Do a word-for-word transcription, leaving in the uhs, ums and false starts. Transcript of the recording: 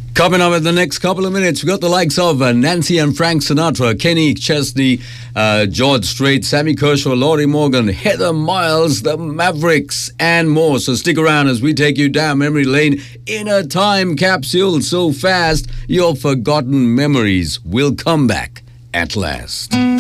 Coming up in the next couple of minutes, we've got the likes of uh, Nancy and Frank Sinatra, Kenny Chesney, uh, George Strait, Sammy Kershaw, Laurie Morgan, Heather Miles, the Mavericks, and more. So stick around as we take you down memory lane in a time capsule so fast your forgotten memories will come back at last.